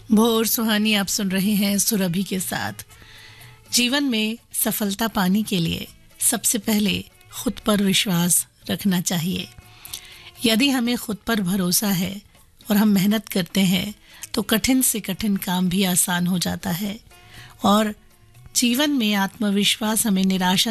भोर सुहानी आप सुन रहे हैं सुरभि के साथ। जीवन में सफलता पाने के लिए सबसे पहले खुद पर विश्वास रखना चाहिए। यदि हमें खुद पर भरोसा है और हम मेहनत करते हैं तो कठिन से कठिन काम भी आसान हो जाता है और जीवन में आत्मविश्वास हमें निराशा